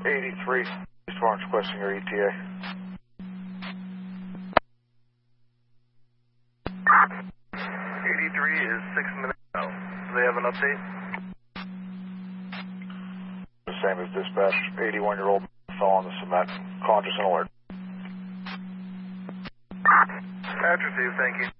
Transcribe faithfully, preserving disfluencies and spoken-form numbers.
eighty-three, East Orange requesting your E T A. eighty-three is six minutes out. Do they have an update? The same as dispatch. eighty-one-year-old fell on the cement. Conscious and alert. Patch received, thank you.